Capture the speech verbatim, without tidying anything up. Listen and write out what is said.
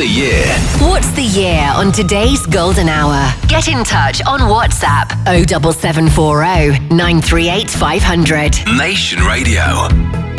the Year? What's the year on today's Golden Hour? Get in touch on WhatsApp oh seven seven four oh nine three eight five hundred. Nation Radio.